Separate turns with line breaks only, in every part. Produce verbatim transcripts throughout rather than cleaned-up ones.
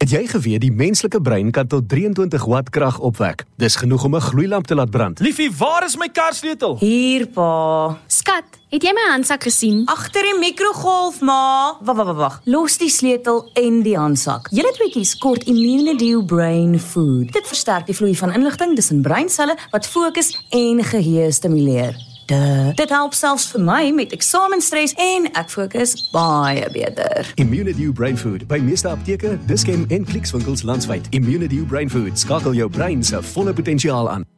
Het jy geweet die menslike brein kan tot drieëntwintig watt krag opwek? Dis genoeg om 'n gloeilamp te laat brand.
Liefie, waar is my karsleutel?
Hier, pa.
Skat, het jy my handsak gesien?
Agter die mikrogolf, ma. Wag, wag, wag. Los die sleutel en die handsak. Julle tweeetjies kort Immunedio Brain Food. Dit versterk die vloei van inligting tussen breinselle wat fokus en geheue stimuleer. Duh. Dit help selfs vir my met eksamenstres en ek fokus baie beter.
Immunedio Brain Food by meeste apteke, Dischem en Clicks-winkels landwyd. Immunedio Brain Food skakel jou brein se volle potensiaal aan.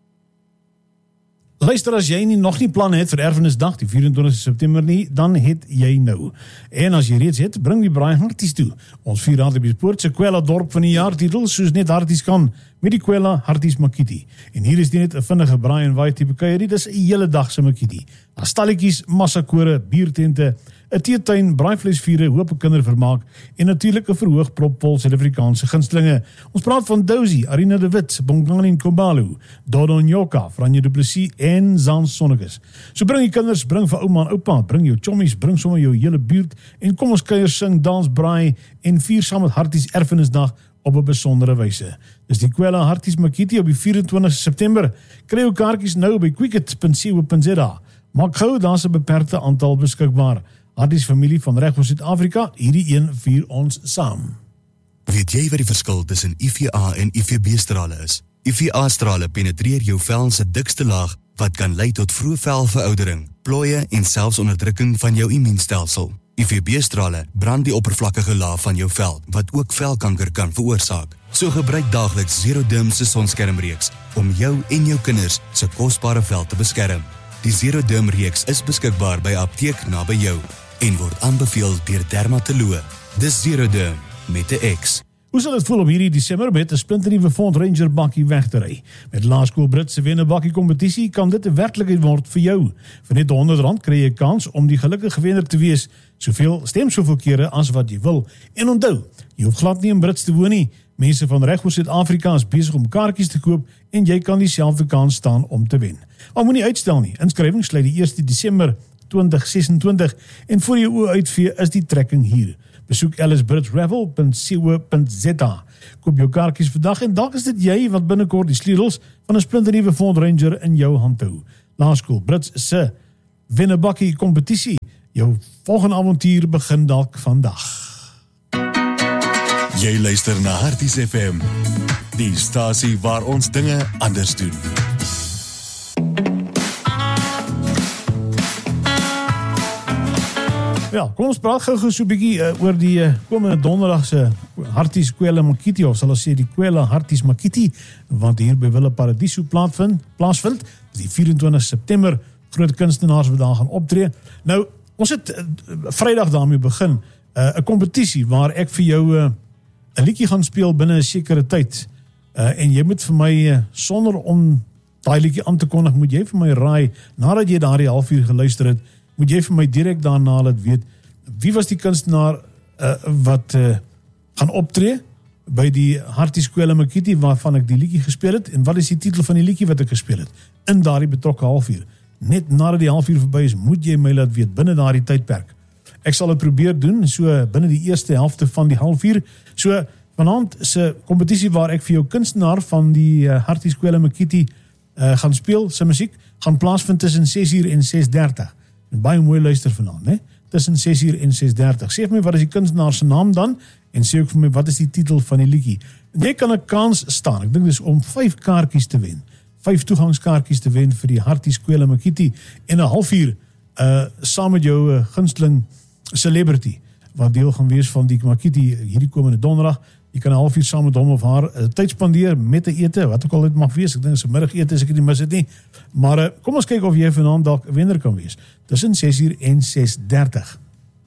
Luister, as jy nie nog nie planne het vir Erfenisdag, die vyf-en-twintigste September nie, dan het jy nou. En as jy reeds het, bring die braai harties toe. Ons vier Hartbeespoort se Kwela dorp van die jaar titel, soos net harties kan, met die Kwela Harties Makiti. En hier is die net 'n vinnige braai en waai tipe kuierie, dis 'n hele dag se Makiti. Daar stalletjies, massakore, biertente, 'n teetuin, braaivleisvure, hoop kindervermaak en natuurlik 'n verhoog propvol Suid-Afrikaanse gunstelinge. Ons praat van Dozy, Arina de Wit, Bongani Kombalu, Dodon Nyoka, Franje du Plessis en Zaan Sonneges. So bring die kinders, bring vir ouma en oupa, bring jou chommies, bring sommer jou hele buurt en kom ons kuier, sing, dans, braai en vier saam met Harties Erfenisdag op 'n besondere wyse. Dis die Kwela Harties Makiti op die vyf-en-twintigste September. Kry jou kaartjies nou by quicket punt co punt za. Maak gou, daar's 'n beperkte aantal beskikbaar. Harties familie van reg oor Suid-Afrika, hierdie een vier ons saam.
Weet jy wat die verskil tussen U V A en U V B-strale is? U V A-strale penetreer jou vel se dikste laag wat kan lei tot vroeë velveroudering, plooie en selfs onderdrukking van jou immuunstelsel. U V B-strale brand die oppervlakkige laag van jou vel wat ook velkanker kan veroorsaak. So gebruik daagliks Zeroderm se sonskermreeks om jou en jou kinders se kosbare vel te beskerm. Die Zeroderm reeks is beskikbaar by apteek naby jou en word aanbeveel deur dermatoloë. Dis Zeroderm met 'n X.
Hoe sal het voel om hierdie Desember met 'n splinternuwe Ford Ranger bakkie weg te ry? Met Laerskool Brits se wen 'n bakkie kompetisie kan dit 'n werklikheid word vir jou. Vir net honderd rand kry jy 'n kans om die gelukkige wenner te wees. Soveel stem soveel kere as wat jy wil. En onthou, jy hoef glad nie in Brits te woon nie. Mense van reg oor Suid-Afrika is besig om kaartjies te koop en jy kan dieselfde kans staan om te wen. Maar moenie uitstel nie. Inskrywing sluit die eerste Desember twintig sesentwintig en voor jou oë uitvee is die trekking hier. Besoek alice brits raffle punt co punt za. Koop jou kaartjies vandag en dalk is dit jy wat binnekort die sleutels van 'n splinternuwe Ford Ranger in jou hand hou. Laerskool Brits se wen 'n bakkie kompetisie. Jou volgende avontuur begin dalk vandag.
Jy luister na Harties F M, die stasie waar ons dinge anders doen.
Ja, kom ons praat gou so 'n bietjie uh, oor die uh, komende donderdag se Harties Kwela Makiti, of sal ons sê die Kwela Harties Makiti, want hier by Wille Paradiso plaasvind, plaasvind, die vyf-en-twintigste September, groot kunstenaars wat daar gaan optree. Nou, ons het uh, Vrydag daarmee begin, 'n uh, kompetisie waar ek vir jou 'n uh, liedjie gaan speel binne 'n sekere tyd. Uh, en jy moet vir my uh, sonder om daai liedjie aan te kondig, moet jy vir my raai nadat jy daardie halfuur geluister het, moet jy vir my direk daarna laat weet wie was die kunstenaar uh, wat uh, gaan optree by die Harties Kwela Makiti waarvan ek die liedjie gespeel het en wat is die titel van die liedjie wat ek gespeel het in daardie betrokke halfuur. Net nadat die halfuur verby is, moet jy my laat weet binne daardie tydperk. Ek sal dit probeer doen so binne die eerste helfte van die halfuur. So vanaand se kompetisie waar ek vir jou kunstenaar van die uh, Harties Kwela Makiti uh, gaan speel, sy musiek gaan plaasvind tussen ses uur en ses dertig. En baie mooi luister vanaand, né? Tussen ses uur en ses dertig. Sê vir my wat is die kunstenaar se naam dan en sê ook vir my wat is die titel van die liedjie. Jy kan 'n kans staan. Ek dink dis om vyf kaartjies te wen. vyf toegangskaartjies te wen vir die Harties Kwela Makiti en 'n halfuur uh saam met jou uh, gunsteling celebrity wat deel gaan wees van die Makiti hierdie komende donderdag. Jy kan 'n halfuur saam met hom of haar uh, tyd spandeer met 'n ete, wat ook al dit mag wees. Ek dink dis 'n middagete as ek dit nie mis het nie. Maar uh, kom ons kyk of jy vanaand dalk 'n wenner kan wees. Tussen ses uur en ses dertig.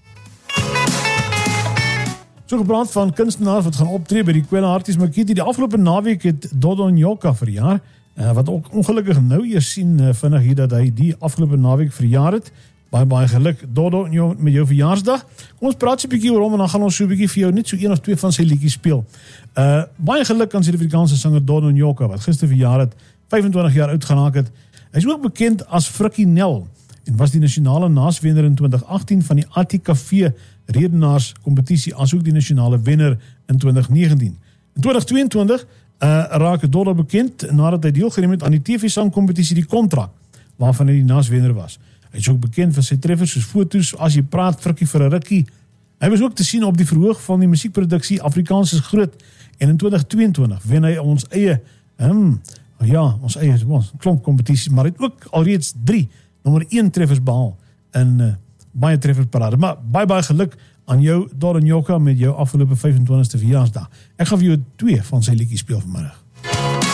So gepraat van kunstenaars wat gaan optree by die Kwela Harties Makiti. Die afgelope naweek het Dodon Nyoka verjaar, uh, wat ook ongelukkig nou eers sien uh, vinnig hier dat hy die afgelope naweek verjaar het. Baie baie geluk Dodo met jou verjaarsdag. Kom ons praat so 'n bietjie oor hom en dan gaan ons so 'n bietjie vir jou net so een of twee van sy liedjies speel. Uh baie geluk aan Suid-Afrikaanse sanger Dodon Nyoka wat gister verjaar het, vyf-en-twintig jaar oud geraak het. Hy is ook bekend as Frikkie Nel en was die nasionale naaswenner in twintig agttien van die Attica V redenaars kompetisie asook die nasionale wenner in twintig negentien. In twintig tweeëntwintig uh, raak Dollar bekend nadat hy deelgeneem het aan die T V-sang kompetisie Die Kontrak, waarvan hy die naaswenner was. Hy is ook bekend vir sy treffers soos foto's, As jy praat, Frikkie vir 'n rukkie. Hy was ook te sien op die verhoog van die musiekproduksie Afrikaans is groot, en in twintig tweeëntwintig wen hy ons eie, hmm, ja, ons eie ons klomp kompetisie, maar hy het ook alreeds drie nommer een treffers behaal in uh, baie trefferparade. Maar baie baie geluk aan jou, Doran Joka, met jou afgelope vyf en twintigste verjaarsdag. Ek gaan vir jou twee van sy liedjies speel vanmiddag.